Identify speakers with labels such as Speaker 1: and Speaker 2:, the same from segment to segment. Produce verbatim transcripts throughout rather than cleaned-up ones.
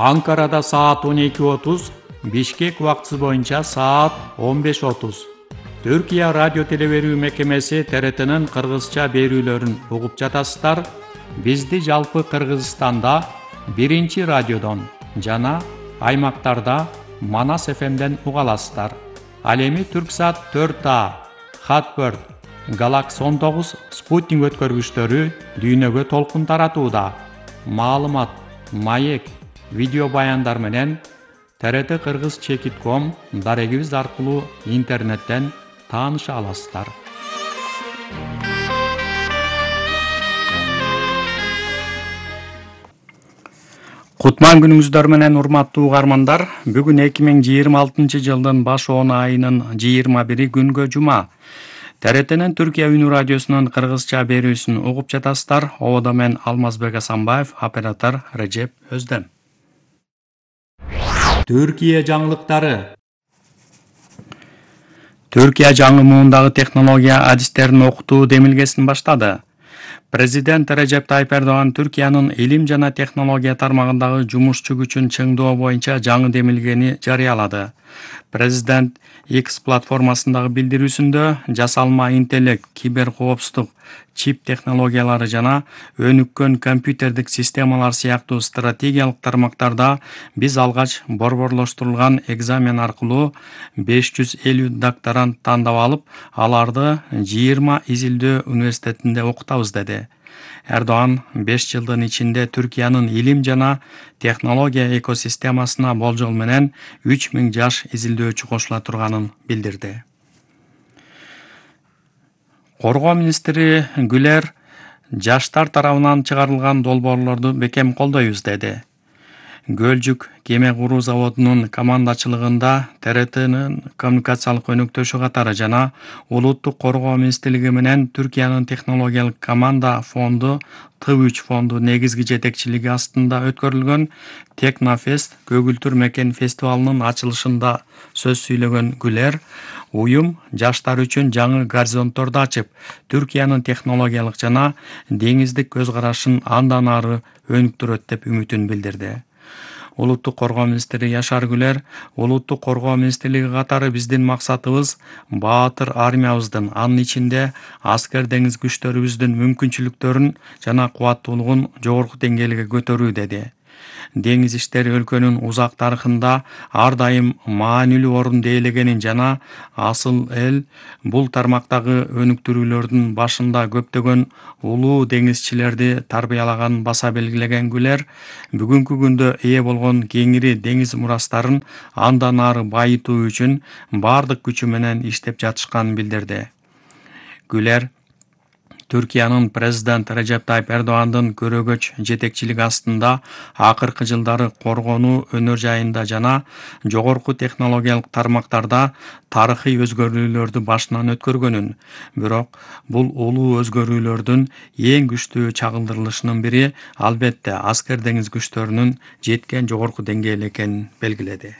Speaker 1: Анкарада саат он эки отуз, Бишкек убактысы боюнча саат он беш отуз. Түркия радио телеберүү мекемеси Т Р Т'нин кыргызча берүүлөрүн угуп жатасыздар. Бизди жалпы Кыргызстанда биринчи радиодон жана аймактарда Манас Ф М'ден уга аласыздар. Ал эми Түрксат төрт А, Хатберт, Галакс он тогуз спутник өткөргүчтөрү дүйнөгө толкун таратууда. Маалымат, маек, видео баяндар менен Т Р Т Кыргыз чекит ком дарегибиз аркылуу интернеттен тааныша аласыздар. Кутман күнүңүздөр менен урматтуу угармандар, бүгүн эки миң жыйырма алтынчы жылдын баш он айынын жыйырма бири күнгө жума. Т Р Т'нин Түркия үнү радиосунун кыргызча берүүсүн угуп жатасыздар. Ободо мен Алмазбек Асанбаев, оператор Режеп Өздем. Түркия жаңылыктары. Түркия жаңы муундагы технология адистерин окутуу демилгесин баштады. Президент Режеп Тайып Эрдоган Түркиянын илим жана технология тармагындагы жумушчу күчүн чыңдоо боюнча жаңы демилгени жарыялады. Президент X платформасындагы билдирүүсүндө жасалма интеллект, киберкоопсуздук, чип технологиялары жана өнүккөн компьютердик системалар сыяктуу стратегиялык тармактарда биз алгач борборлоштурулган экзамен аркылуу беш жүз элүү докторант тандап алып, аларды жыйырма изилдөө университетинде окутабыз деди. Эрдоган беш жылдын ичинде Түркиянын илим жана технология экосистемасына болжол менен үч миң жаш изилдөөчү кошула турганын билдирди. Коргоо министри Гүлер жаштар тарабынан чыгарылган долбоорлорду бекем колдойбуз деди. Гөлжүк кеме куруу заводунун командачылыгында Т Р Т'нин коммуникациялык өнөктөшү катары жана улуттук коргоо министрлиги менен Түркиянын технологиялык команда фонду Т үч фонду негизги жетекчилиги астында өткөрүлгөн Технофест көгүлтүр мекен фестивалынын ачылышында сөз сүйлөгөн Гүлер, уюм жаштар үчүн жаңы горизонтторду ачып, Түркиянын технологиялык жана деңиздик көз карашын андан ары өнүктүрөт деп үмүтүн билдирди. Улуттук коргоо министри Яшар Гүлер, улуттук коргоо министрлиги катары биздин максатыбыз баатыр армиябыздын, анын ичинде аскер деңиз күчтөрүбүздүн мүмкүнчүлүктөрүн жана кубаттуулугун жогорку деңгээлге көтөрүү деди. Деңиз иштери өлкөнүн узак тарыхында ар дайым маанилүү орунду ээлегенин жана асыл эл бул тармактагы өнүктүрүүлөрдүн башында көптөгөн улуу деңизчилерди тарбиялаганын баса белгилеген Гүлер, бүгүнкү күндө ээ болгон кеңири деңиз мурастарын андан ары байытуу үчүн бардык күчү менен иштеп жатышканын билдирди. Гүлер Түркиянын президент Режеп Тайып Эрдогандын көрөгөч жетекчилиги астында акыркы жылдары коргонуу өнөр жайында жана жогорку технологиялык тармактарда тарыхый өзгөрүүлөрдү башынан өткөргөнүн, бирок бул улуу өзгөрүүлөрдүн эң күчтүү чагылдырылышынын бири албетте аскер деңиз күчтөрүнүн жеткен жогорку деңгээл экенин белгиледи.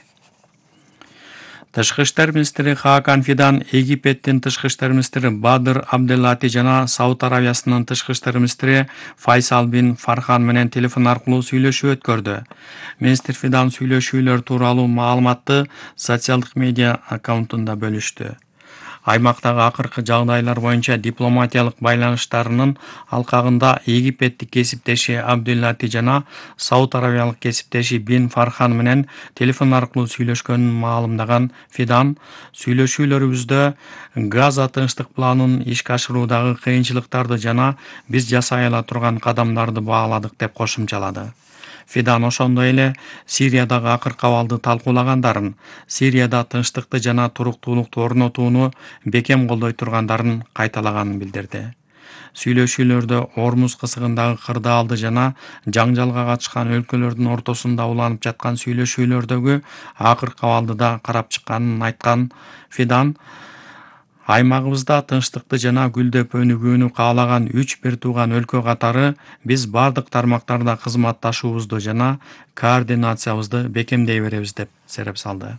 Speaker 1: Тышкы иштер министри Хакан Фидан, Египеттин тышкы иштер министри Бадыр Абделлати жана Сауд Аравиясынын тышкы иштер министри Файсал бин Фархан менен телефон аркылуу сүйлөшүү өткөрдү. Министр Фидан сүйлөшүүлөр тууралуу маалыматты социалдык медиа аккаунтунда бөлүштү. Аймактагы акыркы жагдайлар боюнча дипломатиялык байланыштарынын алкагында Египеттик кесиптеши Абделлати жана Сауд Аравиялык кесиптеши Бин Фархан менен телефон аркылуу сүйлөшкөнүн маалымдаган Фидан, сүйлөшүүлөрүбүздө Газа тынчтык планын ишке ашыруудагы кыйынчылыктарды жана биз жасай ала турган кадамдарды бааладык деп кошумчалады. Фидан ошондой эле Сириядагы акыркы абалды талкуулагандарын, Сирияда тынчтыкты жана туруктуулукту орнотууну бекем колдой тургандарын кайталаганын билдирди. Сүйлөшүүлөрдө Ормуз кысыгындагы кырдаалды жана жаңжалга катышкан өлкөлөрдүн ортосунда уланып жаткан сүйлөшүүлөрдөгү акыркы абалды да карап чыкканын айткан Фидан, аймагыбызда тынчтыкты жана гүлдөп өнүгүүнү каалаган үч бир тууган өлкө катары биз бардык тармактарда кызматташуубузду жана координациябызды бекемдей беребиз деп сереп салды.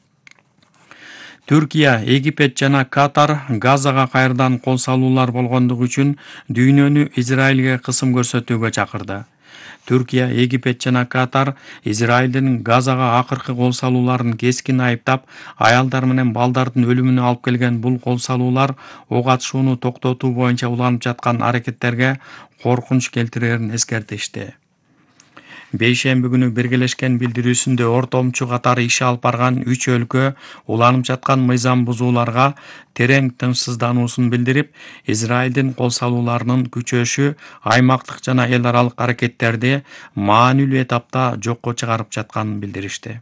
Speaker 1: Түркия, Египет жана Катар Газага кайрадан кол салуулар болгондугу үчүн дүйнөнү Израилге кысым көрсөтүүгө чакырды. Түркия, Египет жана Катар Израилдин Газага акыркы кол салууларын кескин айыптап, аялдар менен балдардын өлүмүнө алып келген бул кол салуулар ок атышууну токтотуу боюнча уланып жаткан аракеттерге коркунуч келтирерин эскертишти. Бейшемби күнү биргелешкен билдирүүсүндө ортомчу катары иш алып барган үч өлкө уланып жаткан мыйзам бузууларга терең тынчсыздануусун билдирип, Израилдин кол салууларынын күчөшү аймактык жана эл аралык аракеттерди маанилүү этапта жокко чыгарып жатканын билдиришти.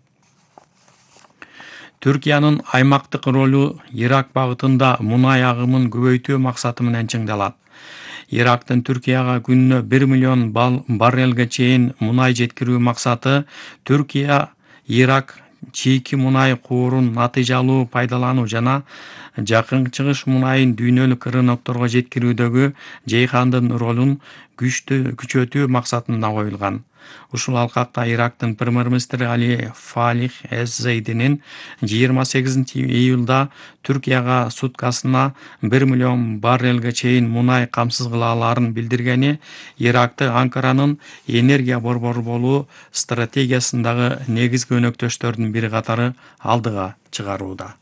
Speaker 1: Түркиянын аймактык ролу Ирак багытында мунай агымын көбөйтүү максаты менен чыңдалат. Ирактын Түркияга күнүнө бир миллион баррелге чейин мунай жеткирүү максаты Түркия, Ирак чийки мунай куурун натыйжалуу пайдалануу жана Жакын Чыгыш мунайын дүйнөлүк рынокторго жеткирүүдөгү Жейхандын ролун күчөтүү максатында коюлган. Ушул алкакта Ирактын премьер-министри Али Фалих эз-Зейдинин жыйырма сегизинчи июлда Түркияга суткасына бир миллион баррелге чейин мунай камсыз кыла алаарын билдиргени Иракты Анкаранын энергия борбору болуу стратегиясындагы негизги өнөктөштөрдүн бири катары алдыга чыгарууда.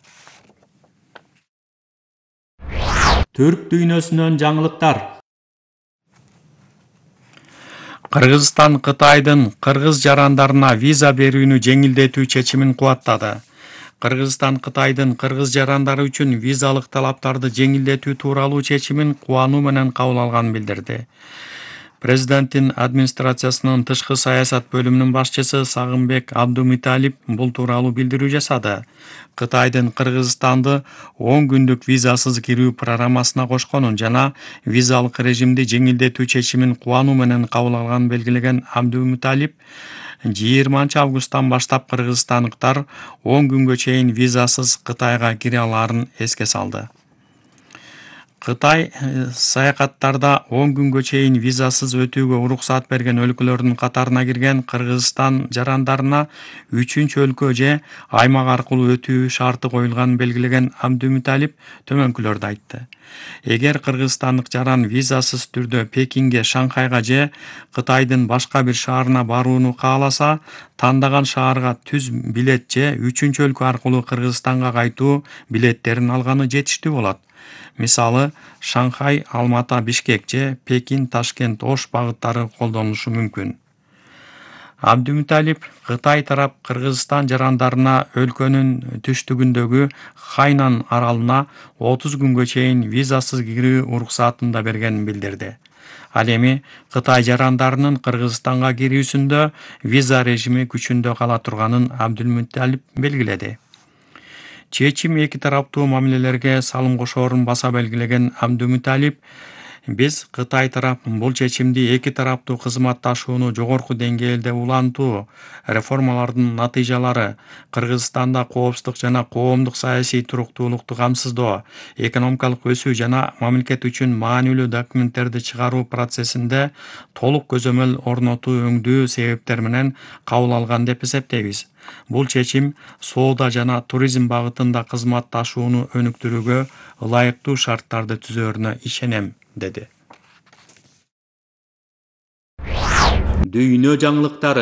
Speaker 1: Түрк дүйнөсүнөн жаңылыктар. Кыргызстан Кытайдын кыргыз жарандарына виза берүүнү жеңилдетүү чечимин кубаттады. Кыргызстан Кытайдын кыргыз жарандары үчүн визалык талаптарды жеңилдетүү тууралуу чечимин кубануу менен кабыл алганын билдирди. Президенттин администрациясынын тышкы саясат бөлүмүнүн башчысы Сагынбек Абдумуталип бул тууралуу билдирүү жасады. Кытайдын Кыргызстанды он күндүк визасыз кирүү программасына кошконун жана визалык режимди жеңилдетүү чечимин кубануу менен кабыл алганын белгилеген Абдумуталип, жыйырманчы августтан баштап кыргызстандыктар он күнгө чейин визасыз Кытайга кире алаарын эске салды. Кытай саякаттарда он күнгө чейин визасыз өтүүгө уруксат берген өлкөлөрдүн катарына кирген Кыргызстан жарандарына үчүнчү өлкө же аймак аркылуу өтүү шарты коюлганын белгилеген Абдумуталип төмөнкүлөрдү айтты. Эгер кыргызстандык жаран визасыз түрдө Пекинге, Шанхайга же Кытайдын башка бир шаарына барууну кааласа, тандаган шаарга түз билет же үчүнчү өлкө аркылуу Кыргызстанга кайтуу билеттерин алганы жетиштүү болот. Мисалы, Шанхай, Алмата, Бишкек же Пекин, Ташкент, Ош багыттары колдонулушу мүмкүн. Абдумуталип Кытай тарап Кыргызстан жарандарына өлкөнүн түштүгүндөгү Хайнан аралына отуз күнгө чейин визасыз кирүү уруксатын да бергенин билдирди. Ал эми Кытай жарандарынын Кыргызстанга кирүүсүндө виза режими күчүндө кала турганын Абдумуталип белгиледи. Чечим эки тараптуу мамилелерге салым кошоорун баса белгилеген Абдумуталип, биз Кытай тарап бул чечимди эки тараптуу кызматташууну жогорку деңгээлде улантуу, реформалардын натыйжалары, Кыргызстанда коопсуздук жана коомдук саясий туруктуулукту камсыздоо, экономикалык өсүү жана мамлекет үчүн маанилүү документтерди чыгаруу процессинде толук көзөмөл орнотуу өңдүү себептер менен кабыл алган деп эсептейбиз. Бул чечим соода жана туризм багытында кызматташууну өнүктүрүүгө ылайыктуу шарттарды түзөөрүнө ишенем, деди. Дүйнө жаңылыктары.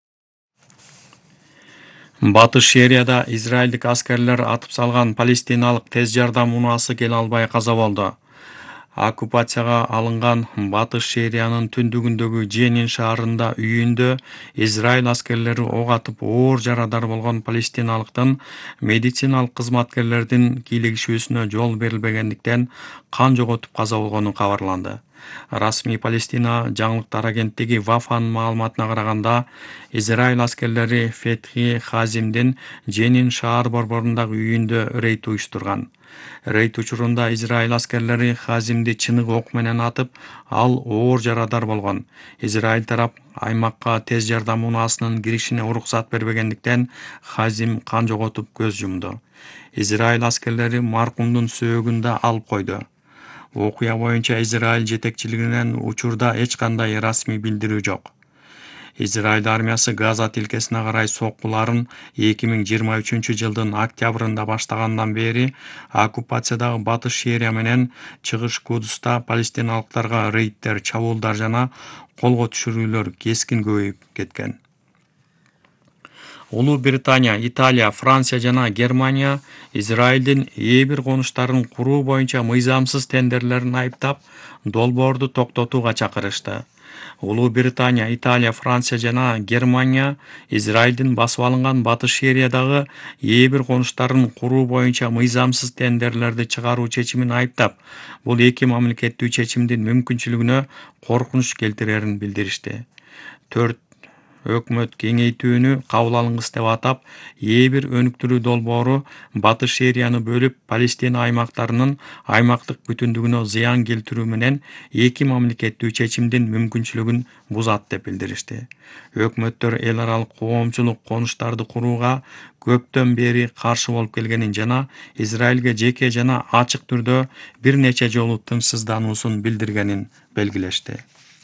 Speaker 1: Батыш Сирияда израилдик аскерлер атып салган палестиналык тез жардам унаасы келе албай каза болду. Оккупацияга алынган Батыш Сириянын түндүгүндөгү Дженин шаарында үйүндө Израиль аскерлери ок атып оор жарадар болгон палестиналыктын медициналык кызматкерлердин кийлигишүүсүнө жол берилбегендиктен кан жоготуп каза болгону кабарланды. Расмий Палестина жаңылыктар агенттиги Вафанын маалыматына караганда, Израиль аскерлери Фетхи Хазимдин Дженин шаар борборундагы үйүндө рейд уюштурган. Рейд учурунда Израиль аскерлери Хазимди чыныгы ок менен атып, ал оор жарадар болгон. Израиль тарап аймакка тез жардам унаасынын киришине уруксат бербегендиктен Хазим кан жоготуп көз жумду. Израиль аскерлери маркумдун сөөгүн да алып койду. Окуя боюнча Израиль жетекчилигинен учурда эч кандай расмий билдирүү жок. Израиль армиясы Газа тилкесине карай соккуларын эки миң жыйырма үчүнчү жылдын октябрында баштагандан бери оккупациядагы Батыш Сирия менен Чыгыш Кудуста палестиналыктарга рейдтер, чабуулдар жана колго түшүрүүлөр кескин көбөйүп кеткен. Улуу Британия, Италия, Франция жана Германия Израилдин ээ бир конуштарын куруу боюнча мыйзамсыз тендерлерин айыптап, долбоорду токтотууга чакырышты. Улуу Британия, Италия, Франция жана Германия Израилдин басып алынган Батыш Сириядагы ээ бир конуштарын куруу боюнча мыйзамсыз тендерлерди чыгаруу чечимин айыптап, бул эки мамлекеттүү чечимдин мүмкүнчүлүгүнө коркунуч келтирерин билдиришти. төрт Өкмөт кеңейтүүнү кабыл алынгыс деп атап, ээ бир өнүктүрүү долбоору Батыш Сирияны бөлүп, Палестина аймактарынын аймактык бүтүндүгүнө зыян келтирүү менен эки мамлекеттүү чечимдин мүмкүнчүлүгүн бузат деп билдиришти. Өкмөттөр эл аралык коомчулук конуштарды курууга көптөн бери каршы болуп келгенин жана Израилге жеке жана ачык түрдө бир нече жолу тынчсыздануусун билдиргенин белгилешти.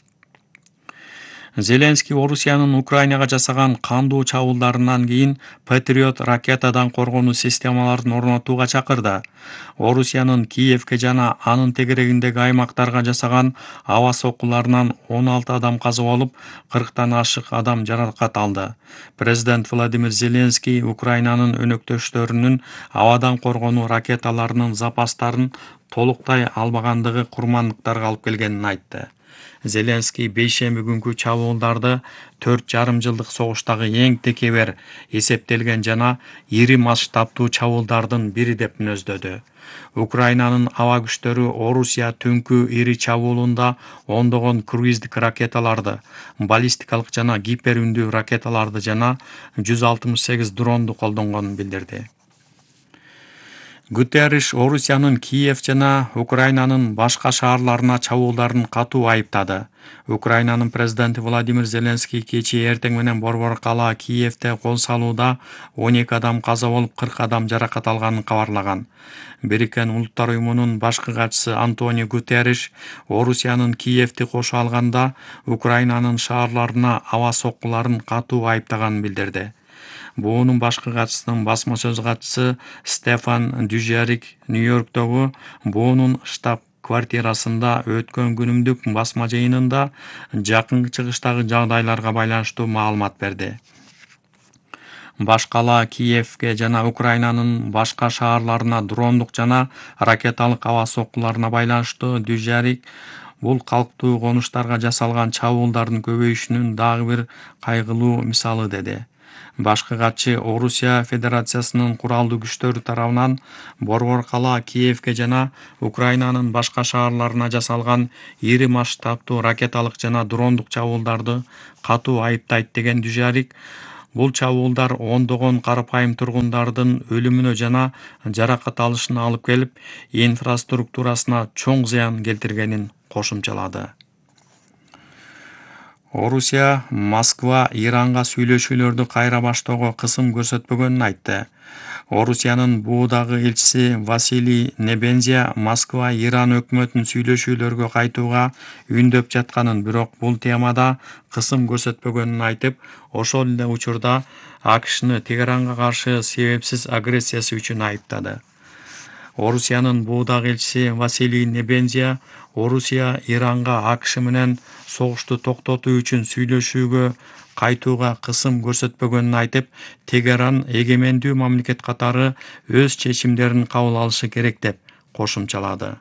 Speaker 1: Зеленский Орусиянын Украинага жасаган кандуу чабуулдарынан кийин Патриот ракетадан коргонуу системаларын орнотууга чакырды. Орусиянын Киевке жана анын тегерегиндеги аймактарга жасаган аба соккуларынан он алты адам каза болуп, кырктан ашык адам жаракат алды. Президент Владимир Зеленский Украинанын өнөктөштөрүнүн абадан коргонуу ракеталарынын запастарын толуктай албагандыгы курмандыктарга алып келгенин айтты. Зеленский бейшемби күнкү чабуулдарды төрт жарым жылдык согуштагы эң текебер эсептелген жана ири масштабтуу чабуулдардын бири деп мүнөздөдү. Украинанын аба күчтөрү Орусия түнкү ири чабуулунда ондогон круиздик ракеталарды, баллистикалык жана гипер үндүү ракеталарды жана жүз алтымыш сегиз дронду колдонгонун билдирди. Гутерриш Орусиянын Киев жана Украинанын башка шаарларына чабуулдарын катуу айыптады. Украинанын президенти Владимир Зеленский кечээ эртең менен борбор кала Киевте кол салууда он эки адам каза болуп, кырк адам жаракат алганын кабарлаган. Бириккен Улуттар уюмунун башкы катчысы Антонио Гутерриш Орусиянын Киевти кошо алганда Украинанын шаарларына аба соккуларын катуу айыптаганын билдирди. Буунун башкы катчысынын басма сөз катчысы Стефан Дюжарик Нью-Йорктогу буунун штаб квартирасында өткөн күнүмдүк басма жыйынында жакын чыгыштагы жагдайларга байланыштуу маалымат берди. Башкала Киевке жана Украинанын башка шаарларына дрондук жана ракеталык аба соккуларына байланыштуу Дюжарик бул калктуу конуштарга жасалган чабуулдардын көбөйүшүнүн дагы бир кайгылуу мисалы деди. Башкы катчы Орусия Федерациясынын куралдуу күчтөрү тарабынан борбор кала Киевке жана Украинанын башка шаарларына жасалган ири масштабтуу ракеталык жана дрондук чабуулдарды катуу айыптайт деген Дюжарик, бул чабуулдар ондогон карапайым тургундардын өлүмүнө жана жаракат алышына алып келип, инфраструктурасына чоң зыян келтиргенин кошумчалады. Орусия Москва Иранга сүйлөшүүлөрдү кайра баштоого кысым көрсөтпөгөнүн айтты. Орусиянын буудагы элчиси Василий Небензия Москва Иран өкмөтүнүн сүйлөшүүлөргө кайтууга үндөп жатканын, бирок бул темада кысым көрсөтпөгөнүн айтып, ошол эле учурда АКШны Тегеранга каршы себепсиз агрессиясы үчүн айыптады. Орусиянын буудагы элчиси Василий Небензия Орусия Иранга АКШ менен согушту токтотуу үчүн сүйлөшүүгө кайтууга кысым көрсөтпөгөнүн айтып, Тегеран эгемендүү мамлекет катары өз чечимдерин кабыл алышы керек деп кошумчалады.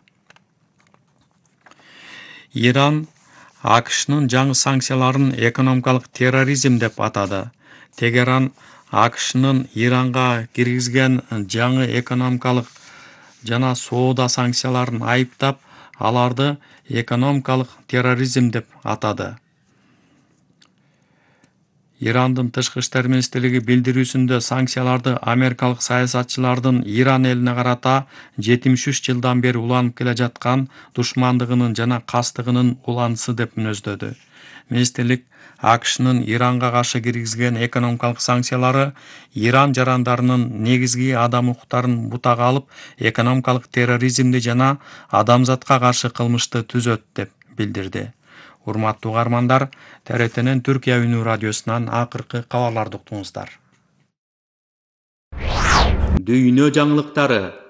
Speaker 1: Иран АКШнын жаңы санкцияларын экономикалык терроризм деп атады. Тегеран АКШнын Иранга киргизген жаңы экономикалык жана соода санкцияларын айыптап, аларды экономикалык терроризм деп атады. Ирандын тышкы иштер министрлиги билдирүүсүндө санкцияларды америкалык саясатчылардын Иран элине карата жетимиш үч жылдан бери уланып келе жаткан душмандыгынын жана кастыгынын уланысы деп мүнөздөдү. Министрлик АКШнын Иранга каршы киргизген экономикалык санкциялары Иран жарандарынын негизги адам укуктарын бутага алып, экономикалык терроризмди жана адамзатка каршы кылмышты түзөт деп билдирди. Урматтуу угармандар, Т Р Т'нин Түркия үнүү радиосунан акыркы кабарларды уктуңуздар. Дүйнө жаңылыктары.